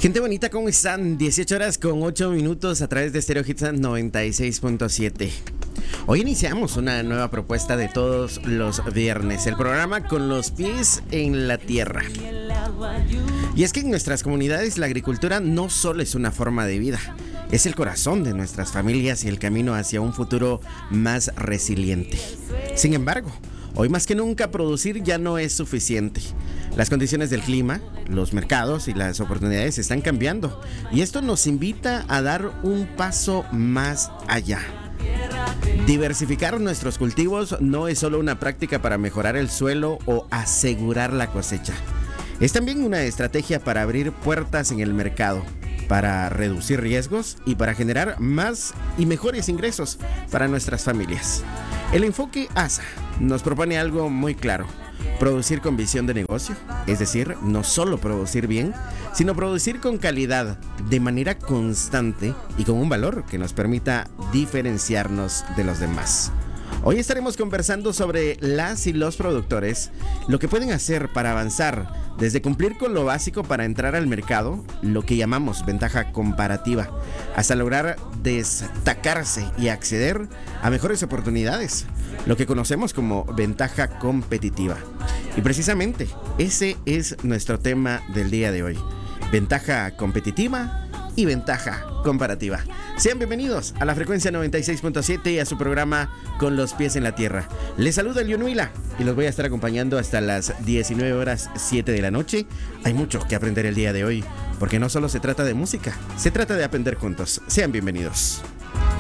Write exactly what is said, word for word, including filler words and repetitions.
Gente bonita, ¿cómo están? dieciocho horas con ocho minutos a través de Stereo Hits noventa y seis punto siete. Hoy iniciamos una nueva propuesta de todos los viernes, el programa Con los pies en la tierra. Y es que en nuestras comunidades la agricultura no solo es una forma de vida, es el corazón de nuestras familias y el camino hacia un futuro más resiliente. Sin embargo, hoy más que nunca producir ya no es suficiente. Las condiciones del clima, los mercados y las oportunidades están cambiando, y esto nos invita a dar un paso más allá. Diversificar nuestros cultivos no es solo una práctica para mejorar el suelo o asegurar la cosecha. Es también una estrategia para abrir puertas en el mercado, para reducir riesgos y para generar más y mejores ingresos para nuestras familias. El enfoque A S A nos propone algo muy claro: producir con visión de negocio, es decir, no solo producir bien, sino producir con calidad, de manera constante y con un valor que nos permita diferenciarnos de los demás. Hoy estaremos conversando sobre las y los productores, lo que pueden hacer para avanzar, desde cumplir con lo básico para entrar al mercado, lo que llamamos ventaja comparativa, hasta lograr destacarse y acceder a mejores oportunidades, lo que conocemos como ventaja competitiva. Y precisamente ese es nuestro tema del día de hoy: ventaja competitiva y ventaja comparativa. Sean bienvenidos a la frecuencia noventa y seis punto siete y a su programa Con los pies en la tierra. Les saluda Elion Huila y los voy a estar acompañando hasta las diecinueve horas siete de la noche. Hay mucho que aprender el día de hoy, porque no solo se trata de música, se trata de aprender juntos. Sean bienvenidos.